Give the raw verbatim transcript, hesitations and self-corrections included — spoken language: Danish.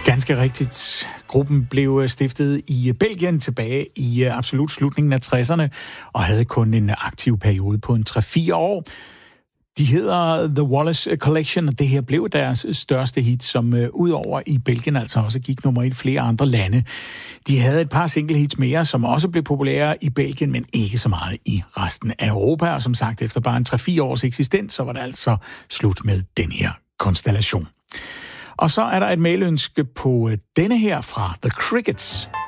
Ganske rigtigt. Gruppen blev stiftet i Belgien tilbage i absolut slutningen af tresserne og havde kun en aktiv periode på en tre fire år. De hedder The Wallace Collection, og det her blev deres største hit, som uh, udover i Belgien altså også gik nummer et i flere andre lande. De havde et par single hits mere, som også blev populære i Belgien, men ikke så meget i resten af Europa. Og som sagt, efter bare en tre fire års eksistens, så var det altså slut med den her konstellation. Og så er der et mailønske på denne her fra The Crickets.